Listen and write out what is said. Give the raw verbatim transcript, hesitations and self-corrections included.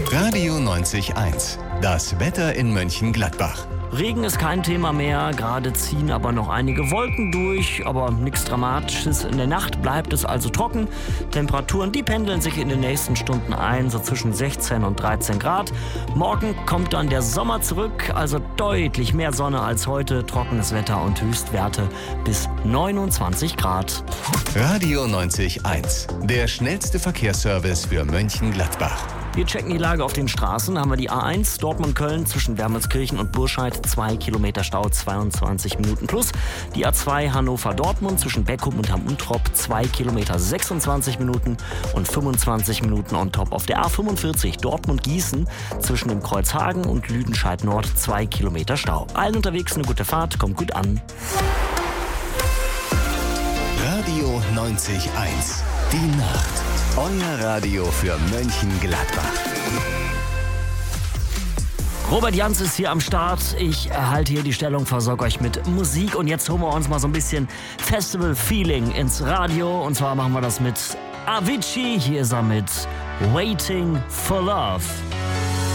Radio neunzig Komma eins. Das Wetter in Mönchengladbach. Regen ist kein Thema mehr, gerade ziehen aber noch einige Wolken durch, aber nichts Dramatisches. In der Nacht bleibt es also trocken. Temperaturen, die pendeln sich in den nächsten Stunden ein, so zwischen sechzehn und dreizehn Grad. Morgen kommt dann der Sommer zurück, also deutlich mehr Sonne als heute, trockenes Wetter und Höchstwerte bis neunundzwanzig Grad. Radio neunzig Komma eins, der schnellste Verkehrsservice für Mönchengladbach. Wir checken die Lage auf den Straßen. Haben wir die A eins Dortmund-Köln zwischen Wermelskirchen und Burscheid, zwei Kilometer Stau, zweiundzwanzig Minuten plus. Die A zwei Hannover-Dortmund zwischen Beckum und Hamm-Untrop, zwei Kilometer, sechsundzwanzig Minuten und fünfundzwanzig Minuten on top. Auf der A fünfundvierzig Dortmund-Gießen zwischen dem Kreuz Hagen und Lüdenscheid-Nord, zwei Kilometer Stau. Allen unterwegs eine gute Fahrt, kommt gut an. Radio neunzig Komma eins, die Nacht. Euer Radio für Mönchengladbach. Robert Jans ist hier am Start. Ich erhalte hier die Stellung, versorge euch mit Musik. Und jetzt holen wir uns mal so ein bisschen Festival-Feeling ins Radio. Und zwar machen wir das mit Avicii. Hier ist er mit Waiting for Love.